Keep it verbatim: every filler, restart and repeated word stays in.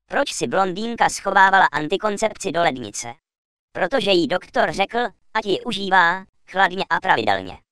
Proč si blondýnka schovávala antikoncepci do lednice? Protože jí doktor řekl, ať ji užívá, chladně a pravidelně.